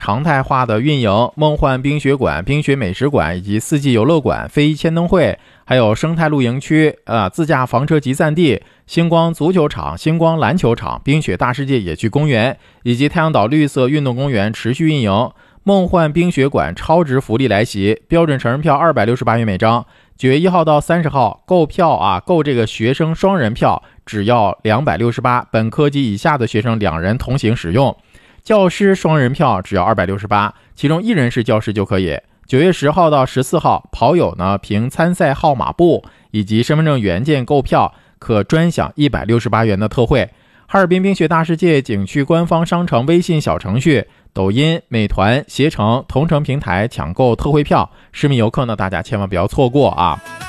常态化的运营，梦幻冰雪馆、冰雪美食馆以及四季游乐馆、非遗签灯会，还有生态露营区、自驾房车集散地、星光足球场、星光篮球场、冰雪大世界野区公园以及太阳岛绿色运动公园持续运营。梦幻冰雪馆超值福利来袭，标准成人票268元每张，9月1号到30号购票购这个学生双人票只要268，本科及以下的学生2人同行使用。教师双人票只要268，其中1人是教师就可以。9月10号到14号，跑友呢凭参赛号码布以及身份证原件购票，可专享168元的特惠。哈尔滨冰雪大世界景区官方商城微信小程序、抖音、美团、携程、同城平台抢购特惠票，市民游客呢大家千万不要错过啊！